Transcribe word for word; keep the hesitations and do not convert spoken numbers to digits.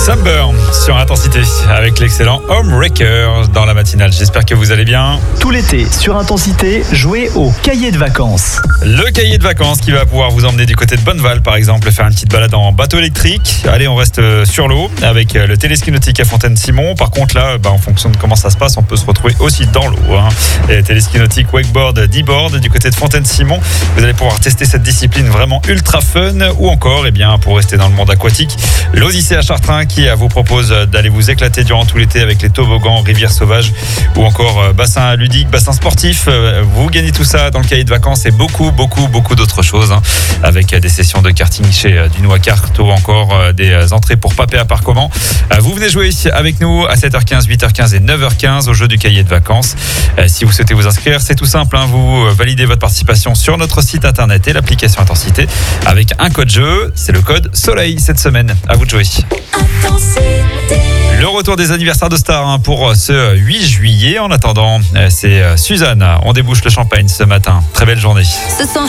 Sunburn sur Intensité avec l'excellent Homewrecker dans la matinale. J'espère que vous allez bien. Tout l'été, sur Intensité, jouez au cahier de vacances. Le cahier de vacances qui va pouvoir vous emmener du côté de Bonneval, par exemple, faire une petite balade en bateau électrique. Allez, on reste sur l'eau avec le téléski nautique à Fontaine-Simon. Par contre, là, bah, en fonction de comment ça se passe, on peut se retrouver aussi dans l'eau. Hein. Et téléski nautique, wakeboard, D-board du côté de Fontaine-Simon. Vous allez pouvoir tester cette discipline vraiment ultra fun. Ou encore, eh bien, pour rester dans le monde aquatique, l'Odyssée à Chartrain qui vous propose d'aller vous éclater durant tout l'été avec les toboggans, rivières sauvages ou encore bassin ludique, bassin sportif. Vous gagnez tout ça dans le cahier de vacances et beaucoup, beaucoup, beaucoup d'autres choses hein, avec des sessions de karting chez Dunois Kart ou encore des entrées pour Papé Appartement. Vous venez jouer avec nous à sept heures quinze, huit heures quinze et neuf heures quinze au jeu du cahier de vacances. Si vous souhaitez vous inscrire, c'est tout simple. Hein, vous validez votre participation sur notre site internet et l'application Intensité avec un code jeu. C'est le code Soleil cette semaine. À vous de jouer. Le retour des anniversaires de stars hein, pour ce huit juillet. En attendant, c'est Suzanne. On débouche le champagne ce matin. Très belle journée.